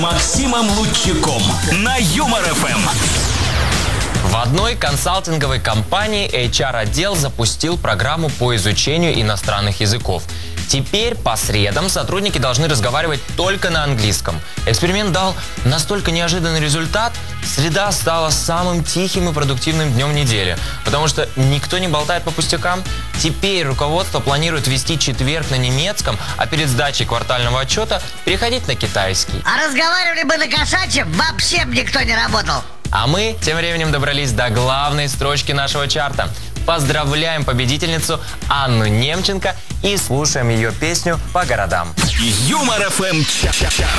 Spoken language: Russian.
Максимом Лучником на Юмор ФМ. В одной консалтинговой компании HR-отдел запустил программу по изучению иностранных языков. Теперь по средам сотрудники должны разговаривать только на английском. Эксперимент дал настолько неожиданный результат, среда стала самым тихим и продуктивным днем недели, потому что никто не болтает по пустякам. Теперь руководство планирует вести четверг на немецком, а перед сдачей квартального отчета переходить на китайский. А разговаривали бы на кошачьем, вообще бы никто не работал. А мы тем временем добрались до главной строчки нашего чарта. Поздравляем победительницу Анну Немченко и слушаем ее песню «По городам». Юмор ФМ чарт.